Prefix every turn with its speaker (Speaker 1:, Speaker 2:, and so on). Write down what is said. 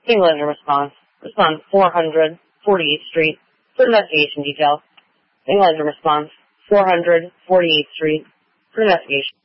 Speaker 1: Single engine response. Respond 400 48th Street for investigation details. Single engine response 400 48th Street for investigation.